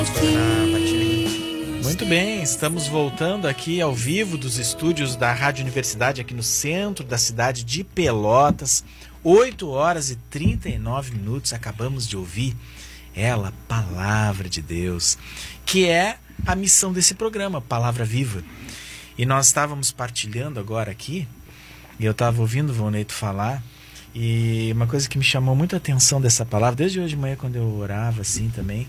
Muito bem, estamos voltando aqui ao vivo dos estúdios da Rádio Universidade aqui no centro da cidade de Pelotas. 8h39, acabamos de ouvir ela, Palavra de Deus, que é a missão desse programa, Palavra Viva. E nós estávamos partilhando agora aqui, e eu estava ouvindo o Voneito falar, e uma coisa que me chamou muito a atenção dessa palavra, desde hoje de manhã quando eu orava assim também,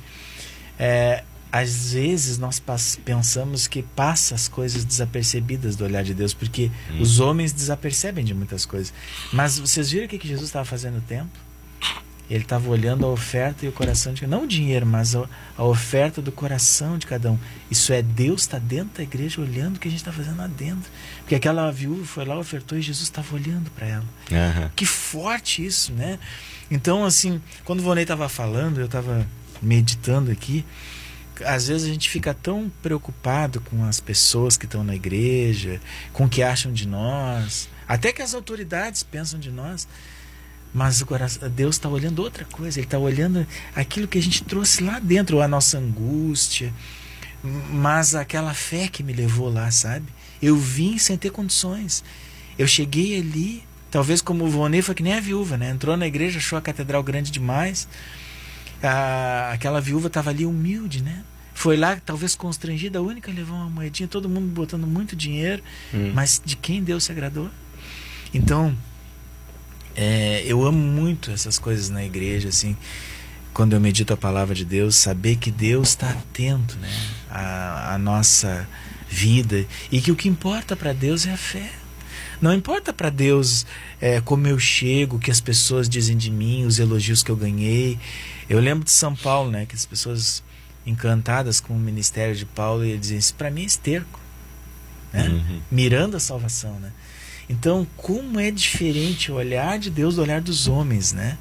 às vezes nós pensamos que passa as coisas desapercebidas do olhar de Deus, porque os homens desapercebem de muitas coisas. Mas vocês viram o que Jesus estava fazendo no templo? Ele estava olhando a oferta e o coração de cada um. Não o dinheiro, mas a oferta do coração de cada um. Isso é, Deus está dentro da igreja olhando o que a gente está fazendo lá dentro. Porque aquela viúva foi lá, ofertou e Jesus estava olhando para ela. Uhum. Que forte isso, né? Então, assim, quando o Vonei estava falando, eu estava meditando aqui, às vezes a gente fica tão preocupado com as pessoas que estão na igreja, com o que acham de nós, até que as autoridades pensam de nós, mas Deus está olhando outra coisa. Ele está olhando aquilo que a gente trouxe lá dentro, a nossa angústia, mas aquela fé que me levou lá, sabe? Eu vim sem ter condições, eu cheguei ali, talvez como o Vonei foi que nem a viúva, né? Entrou na igreja, achou a catedral grande demais. Aquela viúva estava ali humilde, né? Foi lá, talvez constrangida, a única levou uma moedinha, todo mundo botando muito dinheiro, mas de quem Deus se agradou? Então, eu amo muito essas coisas na igreja, assim, quando eu medito a palavra de Deus, saber que Deus está atento, né, à nossa vida, e que o que importa para Deus é a fé. Não importa para Deus como eu chego, o que as pessoas dizem de mim, os elogios que eu ganhei. Eu lembro de São Paulo, né, que as pessoas encantadas com o ministério de Paulo, e dizem, isso para mim é esterco, né? Mirando a salvação, né? Então, como é diferente o olhar de Deus do olhar dos homens, né?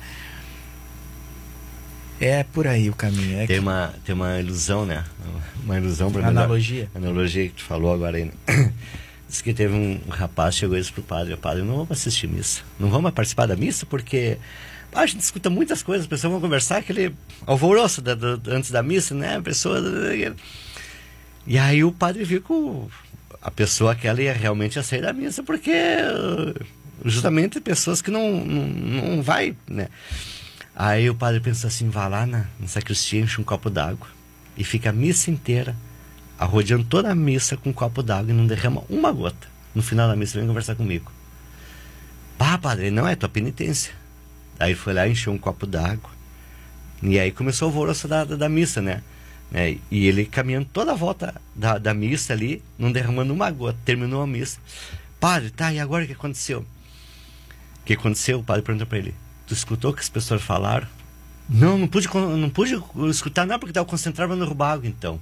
É por aí o caminho. Tem uma ilusão, né? Uma ilusão para analogia. Analogia que tu falou agora aí, né? Diz que teve um rapaz, chegou isso pro padre: padre, não vamos assistir missa, não vamos participar da missa, porque a gente escuta muitas coisas, as pessoas vão conversar, aquele alvoroço antes da missa, né? A pessoa... E aí o padre viu que a pessoa aquela ia realmente sair da missa, porque justamente pessoas que não vai, né? Aí o padre pensou assim: vá lá na sacristia, enche um copo d'água e fica a missa inteira arrodeando toda a missa com um copo d'água e não derrama uma gota. No final da missa vem conversar comigo. Pá, padre, não é tua penitência. Aí foi lá, encheu um copo d'água, e aí começou o alvoroço da missa, né? E ele caminhando toda a volta da missa ali, não derramando uma gota. Terminou a missa. Padre, tá, e agora o que aconteceu? O que aconteceu? O padre perguntou para ele: tu escutou o que as pessoas falaram? Não pude escutar, não, porque estava concentrado no roubar água, então.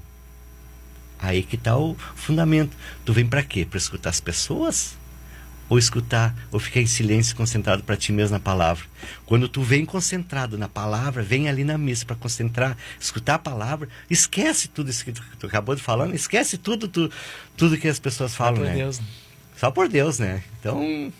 Aí que tá o fundamento. Tu vem para quê? Para escutar as pessoas? Ou escutar, ou ficar em silêncio, concentrado para ti mesmo na palavra? Quando tu vem concentrado na palavra, vem ali na missa para concentrar, escutar a palavra, esquece tudo isso que tu acabou de falar, esquece tudo que as pessoas falam, Só por né? Deus, né? Só por Deus, né? Então...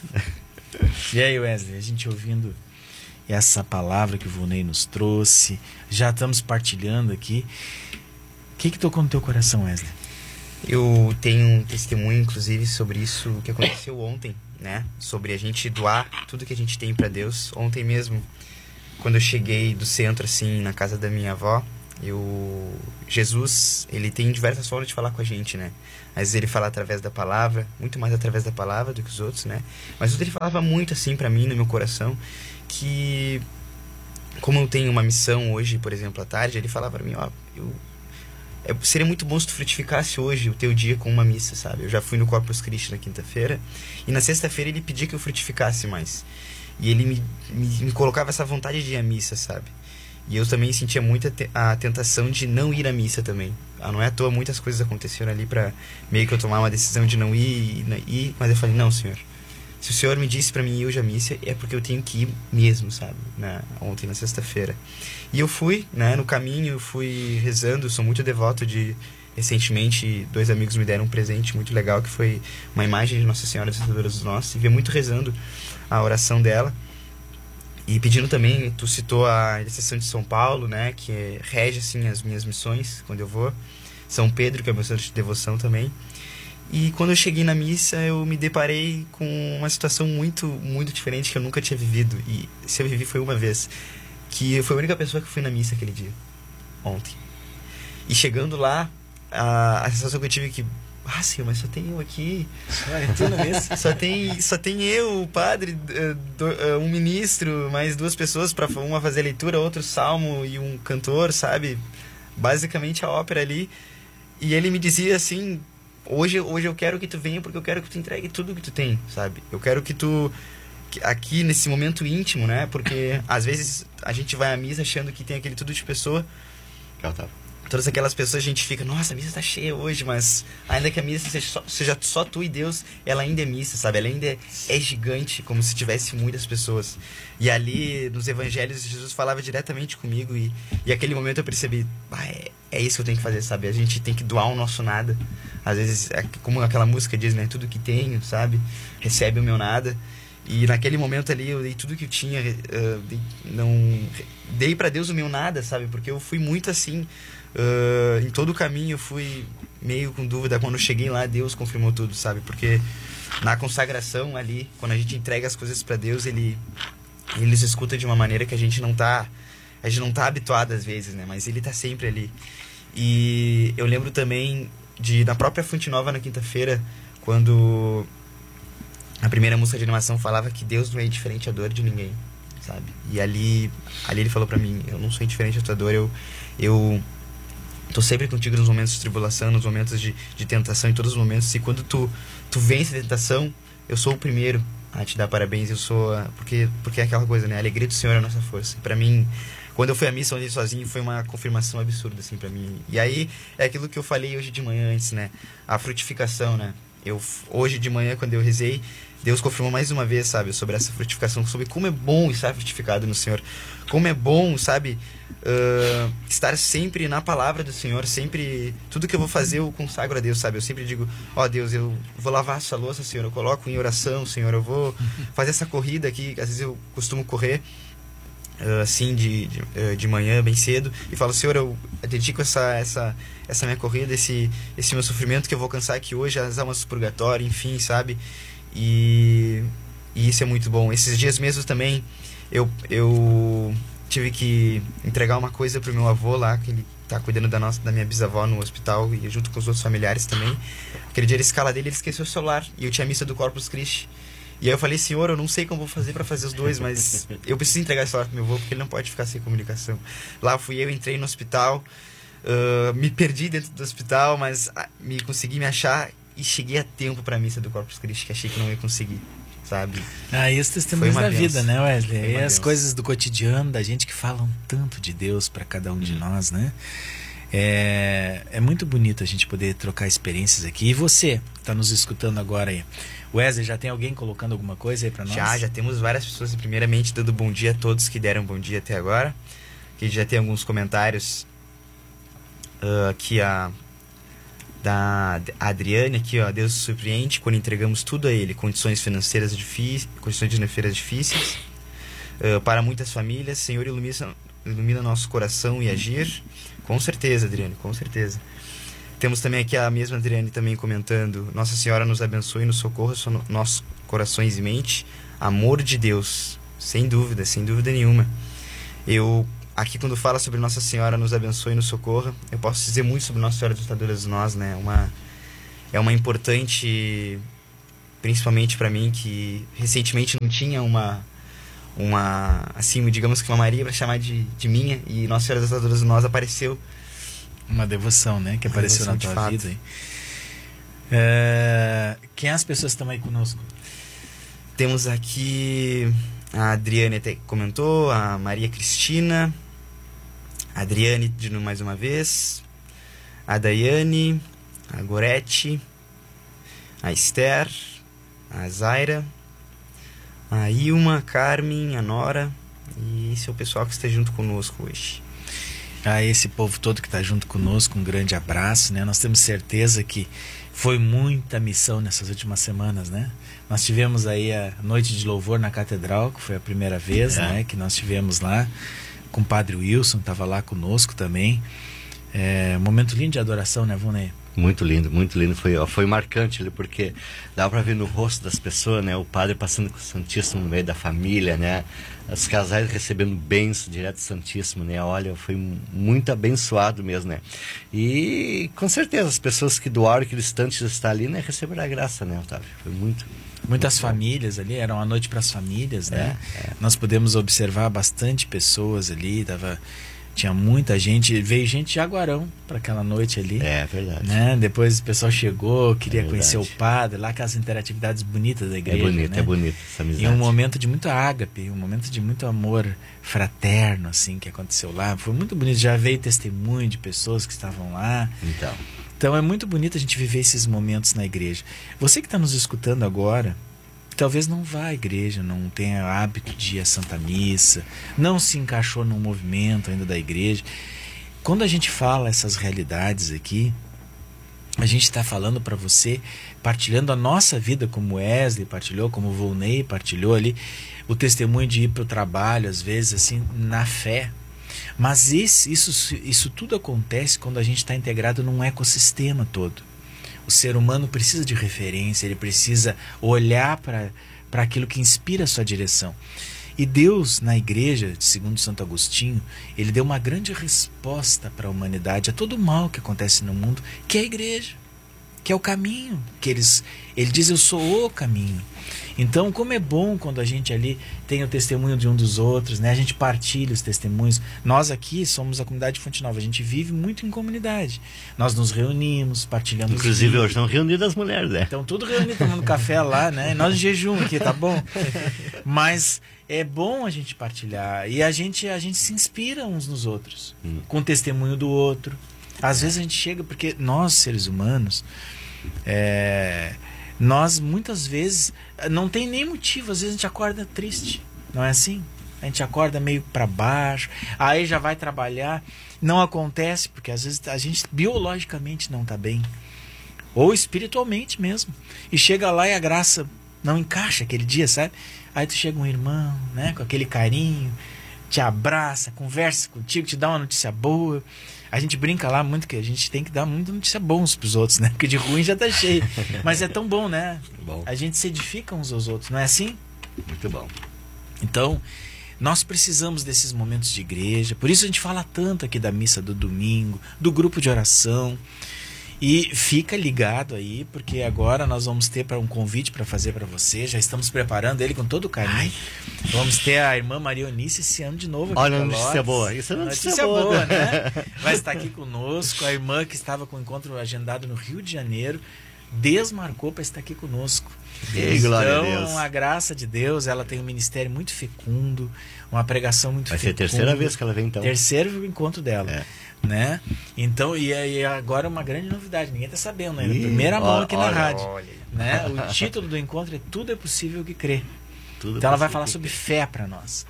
E aí, Wesley, a gente ouvindo essa palavra que o Vonei nos trouxe, já estamos partilhando aqui. O que tocou no teu coração, Wesley? Eu tenho um testemunho, inclusive, sobre isso que aconteceu ontem, né? Sobre a gente doar tudo que a gente tem para Deus. Ontem mesmo, quando eu cheguei do centro, assim, na casa da minha avó, Jesus, ele tem diversas formas de falar com a gente, né? Às vezes ele fala através da palavra, muito mais através da palavra do que os outros, né? Mas ele falava muito, assim, para mim, no meu coração, que como eu tenho uma missão hoje, por exemplo, à tarde, ele falava para mim, seria muito bom se tu frutificasse hoje o teu dia com uma missa, sabe? Eu já fui no Corpus Christi na quinta-feira, e na sexta-feira ele pedia que eu frutificasse mais. E ele me colocava essa vontade de ir à missa, sabe? E eu também sentia muito a tentação de não ir à missa também. Não é à toa, muitas coisas aconteceram ali pra meio que eu tomar uma decisão de não ir, mas eu falei, não, Senhor, se o Senhor me disse pra mim ir hoje à missa, é porque eu tenho que ir mesmo, sabe? Ontem, na sexta-feira. E eu fui, né, no caminho, eu fui rezando, eu sou muito devoto de... Recentemente, 2 amigos me deram um presente muito legal, que foi uma imagem de Nossa Senhora Senhora dos Nossos, e vi muito rezando a oração dela. E pedindo também, tu citou a Intercessão de São Paulo, né, que rege assim as minhas missões quando eu vou. São Pedro, que é meu centro de devoção também. E quando eu cheguei na missa, eu me deparei com uma situação muito, muito diferente que eu nunca tinha vivido. E se eu vivi foi uma vez, que foi a única pessoa que fui na missa aquele dia, ontem. E chegando lá, a sensação que eu tive é que, Senhor, mas só tem eu aqui. Só tem eu, o padre, um ministro, mais 2 pessoas, para uma fazer a leitura, outro salmo e um cantor, sabe? Basicamente a ópera ali. E ele me dizia assim, hoje eu quero que tu venha porque eu quero que tu entregue tudo que tu tem, sabe? Eu quero que tu, aqui nesse momento íntimo, né? Porque às vezes a gente vai à missa achando que tem aquele tudo de pessoa. Todas aquelas pessoas a gente fica, nossa, a missa tá cheia hoje, mas ainda que a missa seja só tu e Deus, ela ainda é missa, sabe? Ela ainda é gigante, como se tivesse muitas pessoas. E ali, nos evangelhos, Jesus falava diretamente comigo e aquele momento eu percebi, é isso que eu tenho que fazer, sabe? A gente tem que doar o nosso nada. Às vezes, como aquela música diz, né? Tudo que tenho, sabe? Recebe o meu nada. E naquele momento ali eu dei tudo que eu tinha, dei pra Deus o meu nada, sabe? Porque eu fui muito assim, em todo o caminho eu fui meio com dúvida. Quando eu cheguei lá, Deus confirmou tudo, sabe? Porque na consagração ali, quando a gente entrega as coisas pra Deus, Ele nos escuta de uma maneira que a gente não tá habituado às vezes, né? Mas Ele tá sempre ali. E eu lembro também da própria Fonte Nova na quinta-feira, quando a primeira música de animação falava que Deus não é indiferente à dor de ninguém, sabe? E ali Ele falou pra mim, eu não sou indiferente à tua dor, eu tô sempre contigo nos momentos de tribulação, nos momentos de tentação, em todos os momentos. E quando tu vence a tentação, eu sou o primeiro a te dar parabéns. Porque é aquela coisa, né? A alegria do Senhor é a nossa força. E pra mim, quando eu fui à missa onde sozinho, foi uma confirmação absurda, assim, pra mim. E aí, é aquilo que eu falei hoje de manhã antes, né? A frutificação, né? Hoje de manhã, quando eu rezei, Deus confirmou mais uma vez, sabe? Sobre essa frutificação, sobre como é bom estar frutificado no Senhor. Como é bom, sabe? Estar sempre na palavra do Senhor, sempre, tudo que eu vou fazer eu consagro a Deus, sabe? Eu sempre digo, Deus, eu vou lavar essa louça, Senhor, eu coloco em oração, Senhor, eu vou fazer essa corrida aqui, às vezes eu costumo correr assim de manhã, bem cedo, e falo, Senhor, eu dedico essa minha corrida, esse meu sofrimento que eu vou alcançar aqui hoje, as almas do purgatório, enfim, sabe? E isso é muito bom. Esses dias mesmo também eu tive que entregar uma coisa pro meu avô lá, que ele tá cuidando da minha bisavó no hospital, e junto com os outros familiares também. Aquele dia, a escala dele, ele esqueceu o celular, e eu tinha a missa do Corpus Christi. E aí eu falei, Senhor, eu não sei como vou fazer pra fazer os dois, mas eu preciso entregar esse celular pro meu avô, porque ele não pode ficar sem comunicação. Lá fui eu, entrei no hospital, me perdi dentro do hospital, mas consegui me achar e cheguei a tempo pra missa do Corpus Christi, que achei que não ia conseguir, sabe? E os testemunhos da vida, né, Wesley? E as coisas do cotidiano da gente que falam tanto de Deus para cada um de nós, né? É muito bonito a gente poder trocar experiências aqui. E você, que está nos escutando agora aí, Wesley, já tem alguém colocando alguma coisa aí para nós? Já temos várias pessoas, primeiramente dando bom dia a todos que deram bom dia até agora. Que já tem alguns comentários aqui, da Adriane aqui, Deus nos surpreende quando entregamos tudo a Ele, condições financeiras difíceis, para muitas famílias, Senhor, ilumina nosso coração e agir. Com certeza, Adriane, com certeza. Temos também aqui a mesma Adriane também comentando, Nossa Senhora nos abençoe e nos socorra nossos corações e mente, amor de Deus, sem dúvida nenhuma. Aqui, quando fala sobre Nossa Senhora nos abençoe e nos socorra, eu posso dizer muito sobre Nossa Senhora dos Ajudadores de Nós, né? É uma importante, principalmente para mim, que recentemente não tinha uma assim, digamos que uma Maria para chamar de minha, e Nossa Senhora dos Ajudadores de Nós apareceu. Uma devoção, né? Que apareceu na tua vida. Quem as pessoas estão aí conosco? Temos aqui a Adriane, até comentou, a Maria Cristina, a Adriane mais uma vez, a Daiane, a Gorete, a Esther, a Zaira, a Ilma, a Carmen, a Nora, e esse é o pessoal que está junto conosco hoje. A esse povo todo que está junto conosco, um grande abraço, né? Nós temos certeza que foi muita missão nessas últimas semanas, né? Nós tivemos aí a noite de louvor na Catedral, que foi a primeira vez, né? Que nós tivemos lá, com o Padre Wilson, estava lá conosco também. Um momento lindo de adoração, né, Vunei? Muito lindo, foi marcante ali, porque dá para ver no rosto das pessoas, né, o padre passando com o Santíssimo no meio da família, né, os casais recebendo bênçãos direto do Santíssimo, né, olha, foi muito abençoado mesmo, né, e com certeza as pessoas que doaram aquele instante de estar ali, né, receberam a graça, né, Otávio, foi muitas famílias ali, era uma noite para as famílias, né, nós pudemos observar bastante pessoas ali, tinha muita gente, veio gente de Jaguarão para aquela noite ali. É verdade. Né? Depois o pessoal chegou, queria conhecer o padre, lá aquelas interatividades bonitas da igreja. É bonito essa amizade. E um momento de muito ágape, um momento de muito amor fraterno, assim, que aconteceu lá. Foi muito bonito, já veio testemunho de pessoas que estavam lá. Então é muito bonito a gente viver esses momentos na igreja. Você que está nos escutando agora, talvez não vá à igreja, não tenha hábito de ir à Santa Missa, não se encaixou num movimento ainda da igreja. Quando a gente fala essas realidades aqui, a gente está falando para você, partilhando a nossa vida, como Wesley partilhou, como Volney partilhou ali, o testemunho de ir para o trabalho, às vezes, assim, na fé. Mas isso tudo acontece quando a gente está integrado num ecossistema todo. O ser humano precisa de referência, ele precisa olhar para aquilo que inspira a sua direção. E Deus, na igreja, segundo Santo Agostinho, ele deu uma grande resposta para a humanidade, a todo o mal que acontece no mundo, que é a igreja, que é o caminho. Ele diz, eu sou o caminho. Então, como é bom quando a gente ali tem o testemunho de um dos outros, né? A gente partilha os testemunhos. Nós aqui somos a comunidade Fonte Nova, a gente vive muito em comunidade. Nós nos reunimos, partilhamos. Inclusive hoje estão reunidas as mulheres, né? Então tudo reunido, tomando café lá, né? E nós em jejum aqui, tá bom? Mas é bom a gente partilhar. E a gente se inspira uns nos outros, com o testemunho do outro. Às vezes a gente chega, porque nós, seres humanos, nós muitas vezes não tem nem motivo, às vezes a gente acorda triste, não é assim? A gente acorda meio para baixo, aí já vai trabalhar, não acontece, porque às vezes a gente biologicamente não está bem, ou espiritualmente mesmo, e chega lá e a graça não encaixa aquele dia, sabe? Aí tu chega um irmão, né, com aquele carinho, te abraça, conversa contigo, te dá uma notícia boa. A gente brinca lá muito que a gente tem que dar muita notícia boa uns pros outros, né? Porque de ruim já tá cheio. Mas é tão bom, né? Bom. A gente se edifica uns aos outros, não é assim? Muito bom. Então, nós precisamos desses momentos de igreja. Por isso a gente fala tanto aqui da missa do domingo, do grupo de oração. E fica ligado aí, porque agora nós vamos ter um convite para fazer para você. Já estamos preparando ele com todo carinho. Vamos ter a irmã Maria Eunice esse ano de novo aqui. Olha, notícia boa. Isso é notícia boa, né? Vai estar aqui conosco. A irmã que estava com o encontro agendado no Rio de Janeiro desmarcou para estar aqui conosco. Então, a graça de Deus, ela tem um ministério muito fecundo, uma pregação muito fecunda. Vai ser a terceira vez que ela vem, então. Terceiro encontro dela. Né? Então, e agora uma grande novidade, ninguém está sabendo, né? Primeira mão aqui na rádio. Né? O título do encontro é Tudo é Possível que Crê. Então ela vai falar sobre fé para nós.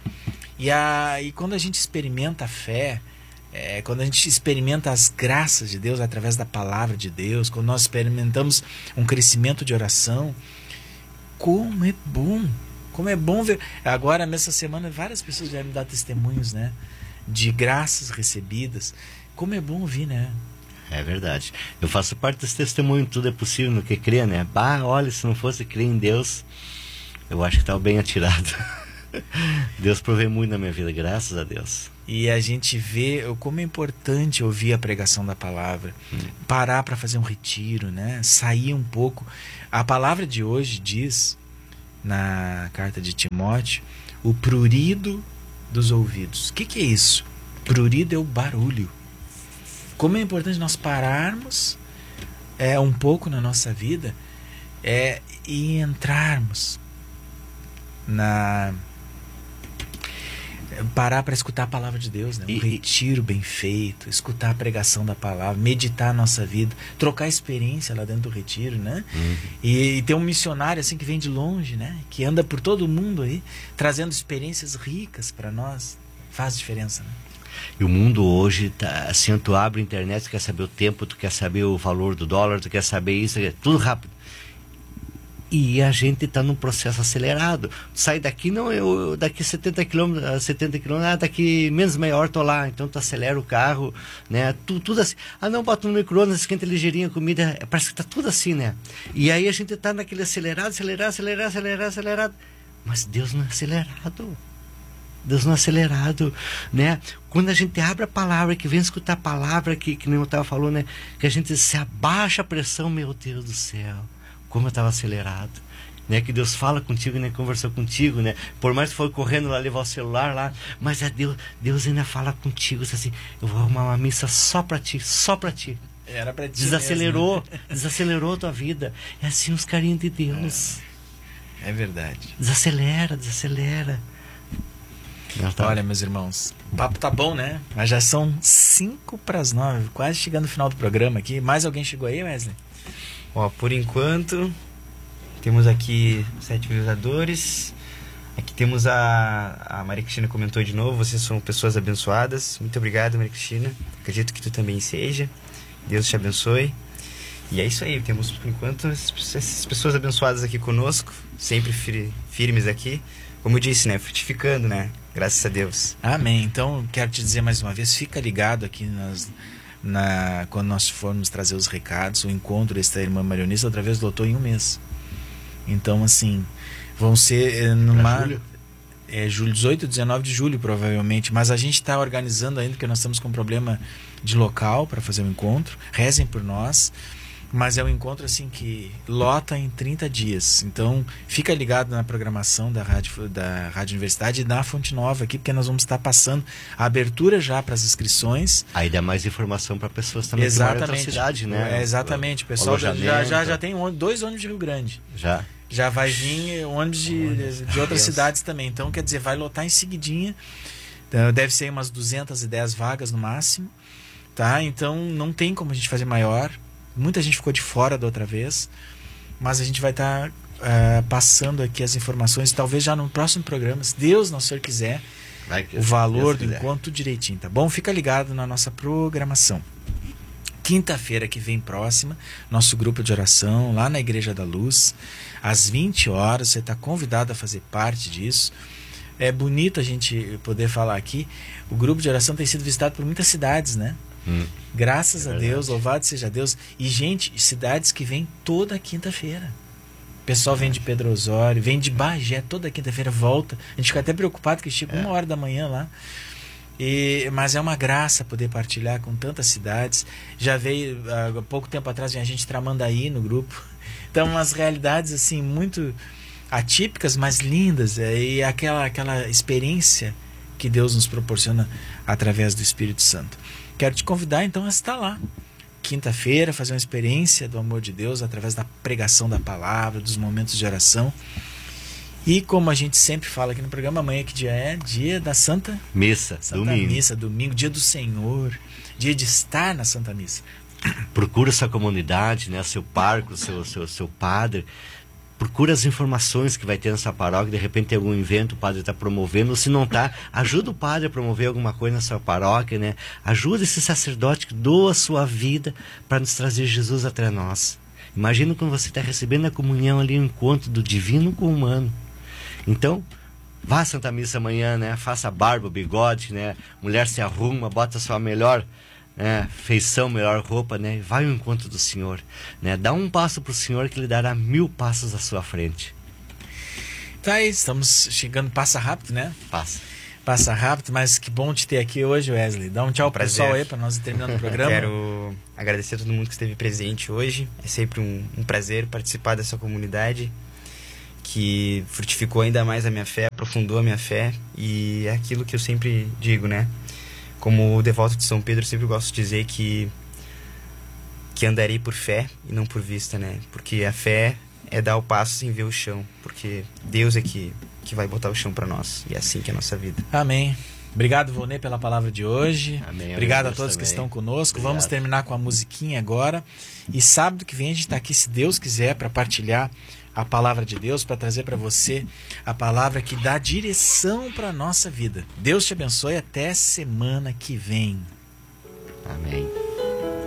E quando a gente experimenta a fé, quando a gente experimenta as graças de Deus através da palavra de Deus, quando nós experimentamos um crescimento de oração, como é bom ver. Agora, nessa semana, várias pessoas já me dar testemunhos, né? De graças recebidas. Como é bom ouvir, né? É verdade. Eu faço parte desse testemunho, tudo é possível no que crê, né? Olha, se não fosse crer em Deus, eu acho que estava bem atirado. Deus provê muito na minha vida, graças a Deus. E a gente vê como é importante ouvir a pregação da palavra, parar para fazer um retiro, né? Sair um pouco. A palavra de hoje diz, na carta de Timóteo, o prurido dos ouvidos. O que é isso? Prurido é o barulho. Como é importante nós pararmos um pouco na nossa vida e entrarmos parar para escutar a palavra de Deus, né? Um retiro bem feito, escutar a pregação da palavra, meditar a nossa vida, trocar experiência lá dentro do retiro, né? E ter um missionário assim que vem de longe, né? Que anda por todo o mundo aí, trazendo experiências ricas para nós, faz diferença, né? E o mundo hoje, assim, tu abre a internet, tu quer saber o tempo, tu quer saber o valor do dólar, tu quer saber isso, tudo rápido. E a gente está num processo acelerado. Sai daqui, não, eu daqui 70 quilômetros, daqui menos meia hora estou lá. Então tu acelera o carro, né? Tudo assim. Ah, não, bota no micro-ondas, esquenta ligeirinho a comida. Parece que está tudo assim, né? E aí a gente está naquele acelerado. Mas Deus não é acelerado. Deus não é acelerado, né? Quando a gente abre a palavra, que vem escutar a palavra, que nem eu estava falando, né? Que a gente se abaixa a pressão, meu Deus do céu. Como eu estava acelerado, né? Que Deus fala contigo, né? Conversou contigo, né? Por mais que foi correndo lá levar o celular lá, mas é Deus ainda fala contigo, assim, eu vou arrumar uma missa só para ti. Era para ti. Desacelerou a tua vida. É assim os carinhos de Deus. É verdade. Desacelera. Olha, meus irmãos, o papo tá bom, né? Mas já são 8:55, quase chegando no final do programa aqui. Mais alguém chegou aí, Wesley? Ó, por enquanto, temos aqui 7 visualizadores. Aqui temos a Maria Cristina comentou de novo, vocês são pessoas abençoadas. Muito obrigado, Maria Cristina. Acredito que tu também seja. Deus te abençoe. E é isso aí, temos por enquanto essas pessoas abençoadas aqui conosco, sempre firmes aqui. Como eu disse, né, frutificando, né? Graças a Deus. Amém. Então, quero te dizer mais uma vez, fica ligado aqui quando nós formos trazer os recados, o encontro desta irmã Marionista outra vez lotou em um mês. Então, assim, vão ser julho, 18 e 19 de julho, provavelmente. Mas a gente está organizando ainda, porque nós estamos com um problema de local para fazer o encontro. Rezem por nós. Mas é um encontro assim que lota em 30 dias. Então, fica ligado na programação da Rádio Universidade e da Fonte Nova aqui, porque nós vamos estar passando a abertura já para as inscrições. Aí dá mais informação para pessoas também que moram em outra cidade, né? Exatamente. O pessoal já tem 2 ônibus de Rio Grande. Já vai vir ônibus de outras cidades também. Então, quer dizer, vai lotar em seguidinha. Então, deve ser umas 210 vagas no máximo. Tá? Então, não tem como a gente fazer maior. Muita gente ficou de fora da outra vez, mas a gente vai estar passando aqui as informações, talvez já no próximo programa, se Deus, nosso Senhor, quiser, o valor do encontro tudo direitinho, tá bom? Fica ligado na nossa programação. Quinta-feira que vem próxima, nosso grupo de oração lá na Igreja da Luz, às 20 horas, você está convidado a fazer parte disso. É bonito a gente poder falar aqui, o grupo de oração tem sido visitado por muitas cidades, né? Graças a Deus, louvado seja Deus. E gente, cidades que vêm toda quinta-feira. O pessoal vem de Pedro Osório, vem de Bagé, toda quinta-feira volta. A gente fica até preocupado que chega 1h da manhã lá. Mas é uma graça poder partilhar com tantas cidades. Já veio há pouco tempo atrás a gente Tramandaí no grupo. Então umas realidades assim muito atípicas, mas lindas. E aquela experiência que Deus nos proporciona através do Espírito Santo. Quero te convidar então a estar lá, quinta-feira, fazer uma experiência do amor de Deus através da pregação da palavra, dos momentos de oração. E como a gente sempre fala aqui no programa, amanhã que dia é? Dia da Santa Missa, domingo. Missa, domingo, dia do Senhor, dia de estar na Santa Missa. Procura sua comunidade, né, seu parco, seu padre. Procura as informações que vai ter nessa paróquia. De repente tem algum evento, o padre está promovendo. Se não está, ajuda o padre a promover alguma coisa na sua paróquia, né? Ajuda esse sacerdote que doa a sua vida para nos trazer Jesus até nós. Imagina quando você está recebendo a comunhão ali, o encontro do divino com o humano. Então, vá à Santa Missa amanhã, né? Faça barba, bigode, né? Mulher se arruma, bota a sua melhor feição, melhor roupa, né? Vai ao encontro do Senhor, né? Dá um passo para o Senhor que Ele dará 1000 passos à sua frente. Tá aí, estamos chegando, passa rápido, né? Passa rápido, mas que bom te ter aqui hoje, Wesley. Dá um tchau pro pessoal aí para nós ir terminando o programa. Quero agradecer a todo mundo que esteve presente hoje. É sempre um prazer participar dessa comunidade que frutificou ainda mais a minha fé, aprofundou a minha fé, e é aquilo que eu sempre digo, né? Como devoto de São Pedro, eu sempre gosto de dizer que andarei por fé e não por vista, né? Porque a fé é dar o passo sem ver o chão, porque Deus é que vai botar o chão para nós, e é assim que é a nossa vida. Amém. Obrigado, Vonê, pela palavra de hoje. Amém. Obrigado a todos que estão conosco. Obrigado. Vamos terminar com a musiquinha agora, e sábado que vem a gente está aqui, se Deus quiser, para partilhar a palavra de Deus, para trazer para você a palavra que dá direção para a nossa vida. Deus te abençoe, até semana que vem. Amém.